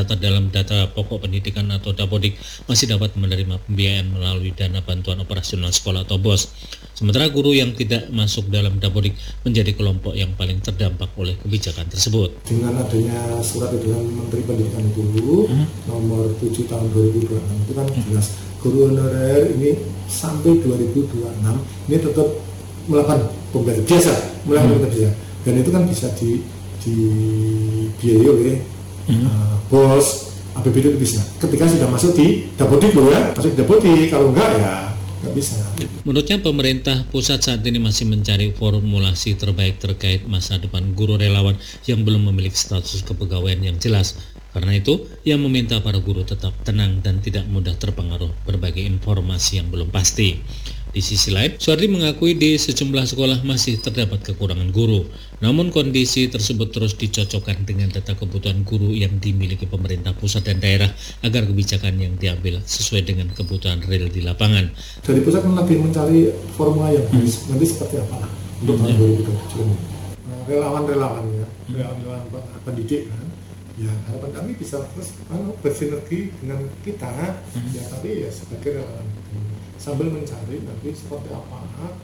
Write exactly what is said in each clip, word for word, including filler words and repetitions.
tercatat dalam data pokok pendidikan atau Dapodik masih dapat menerima pembiayaan melalui dana bantuan operasional sekolah atau B O S. Sementara guru yang tidak masuk dalam Dapodik menjadi kelompok yang paling terdampak oleh kebijakan tersebut. Dengan adanya surat edaran Menteri Pendidikan itu hmm? nomor tujuh tahun dua ribu dua puluh enam itu kan jelas guru honorer ini sampai dua ribu dua puluh enam ini tetap melakukan pembelajaran biasa, melakukan hmm. pembelajaran biasa. Dan itu kan bisa di dibiayai oleh hmm. uh, B O S, A P B D itu bisa. Ketika sudah masuk di Dapodik loh ya, masuk di Dapodik, kalau enggak ya nggak bisa. Menurutnya pemerintah pusat saat ini masih mencari formulasi terbaik terkait masa depan guru relawan yang belum memiliki status kepegawaian yang jelas. Karena itu, ia meminta para guru tetap tenang dan tidak mudah terpengaruh berbagai informasi yang belum pasti. Di sisi lain, Suardi mengakui di sejumlah sekolah masih terdapat kekurangan guru. Namun kondisi tersebut terus dicocokkan dengan data kebutuhan guru yang dimiliki pemerintah pusat dan daerah agar kebijakan yang diambil sesuai dengan kebutuhan real di lapangan. Dari pusat kan lagi mencari formula yang hmm. nanti seperti apa untuk tahun dua ribu dua puluh tujuh. Nah, relawan-relawan ya, relawan-relawan pendidik kan. Ya harapan kami bisa terus kan, bersinergi dengan kita hmm. ya, tapi ya sebagai relawan sambil mencari nanti seperti apa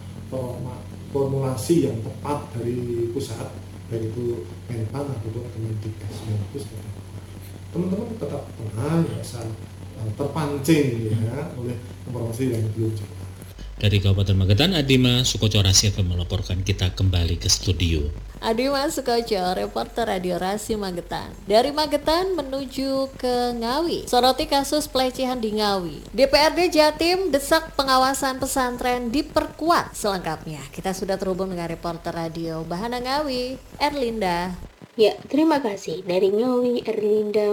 formulasi yang tepat dari pusat, baik itu Menpan ataupun Kemendikbud itu seperti apa. Teman-teman tetap tenang, tidak usah terpancing ya oleh informasi yang belum jelas. Dari Kabupaten Magetan, Adima Sukoco Rasi melaporkan. Kita kembali ke studio. Adima Sukoco, reporter Radio Rasi Magetan. Dari Magetan menuju ke Ngawi. Soroti kasus pelecehan di Ngawi. D P R D Jatim desak pengawasan pesantren diperkuat. Selengkapnya kita sudah terhubung dengan reporter Radio Bahana Ngawi, Erlinda. Ya, terima kasih. Dari Ngawi, Erlinda.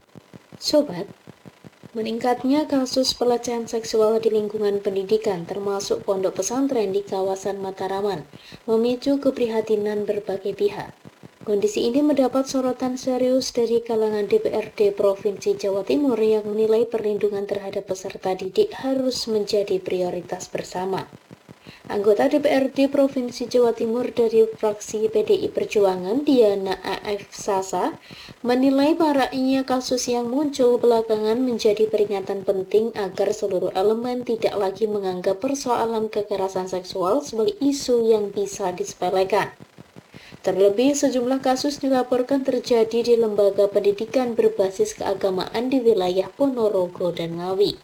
Sobat, meningkatnya kasus pelecehan seksual di lingkungan pendidikan termasuk pondok pesantren di kawasan Mataraman memicu keprihatinan berbagai pihak. Kondisi ini mendapat sorotan serius dari kalangan D P R D Provinsi Jawa Timur yang menilai perlindungan terhadap peserta didik harus menjadi prioritas bersama. Anggota D P R D Provinsi Jawa Timur dari fraksi P D I Perjuangan, Diana A F Sasa, menilai maraknya kasus yang muncul belakangan menjadi peringatan penting agar seluruh elemen tidak lagi menganggap persoalan kekerasan seksual sebagai isu yang bisa disepelekan. Terlebih, sejumlah kasus dilaporkan terjadi di lembaga pendidikan berbasis keagamaan di wilayah Ponorogo dan Ngawi.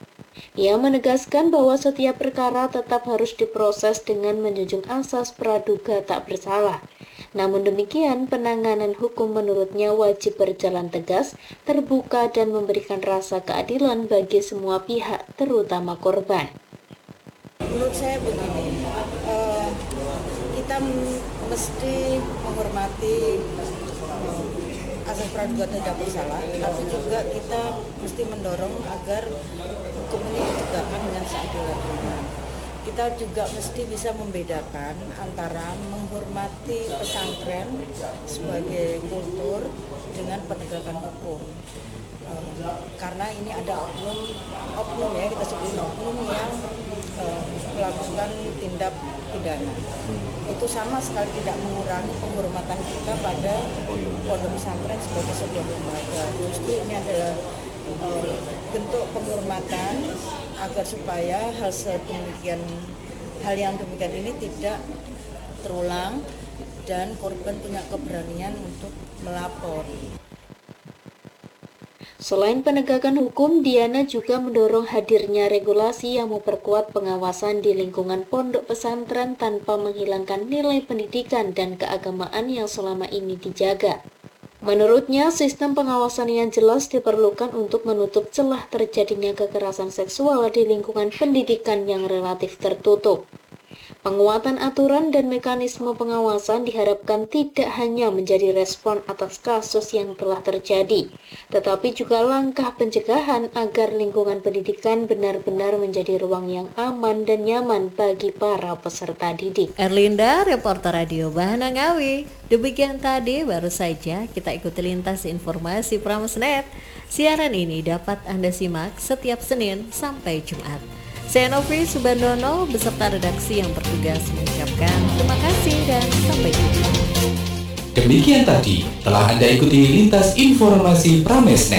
Ia menegaskan bahwa setiap perkara tetap harus diproses dengan menjunjung asas praduga tak bersalah. Namun demikian, penanganan hukum menurutnya wajib berjalan tegas, terbuka dan memberikan rasa keadilan bagi semua pihak, terutama korban. Menurut saya begini, uh, kita mesti menghormati uh, asas praduga tidak bersalah, tapi juga kita mesti mendorong agar hukum ini ditegakkan dengan seadil-adilnya. Kita juga mesti bisa membedakan antara menghormati pesantren sebagai kultur dengan penegakan hukum. Um, karena ini ada oknum, oknum ya kita sebut oknum yang um, melakukan tindak pidana. Itu sama sekali tidak mengurangi penghormatan kita pada pondok pesantren sebagai sebuah lembaga. Justru ini adalah um, bentuk penghormatan agar supaya hal sedemikian hal yang demikian ini tidak terulang dan korban punya keberanian untuk melapor. Selain penegakan hukum, Diana juga mendorong hadirnya regulasi yang memperkuat pengawasan di lingkungan pondok pesantren tanpa menghilangkan nilai pendidikan dan keagamaan yang selama ini dijaga. Menurutnya, sistem pengawasan yang jelas diperlukan untuk menutup celah terjadinya kekerasan seksual di lingkungan pendidikan yang relatif tertutup. Penguatan aturan dan mekanisme pengawasan diharapkan tidak hanya menjadi respon atas kasus yang telah terjadi, tetapi juga langkah pencegahan agar lingkungan pendidikan benar-benar menjadi ruang yang aman dan nyaman bagi para peserta didik. Erlinda, reporter Radio Bahana Ngawi. Demikian tadi baru saja kita ikuti lintas informasi Pramesnet. Siaran ini dapat Anda simak setiap Senin sampai Jumat. Saya Novi Subandono beserta redaksi yang bertugas mengucapkan terima kasih dan sampai jumpa. Demikian tadi telah Anda ikuti lintas informasi Pramesnet.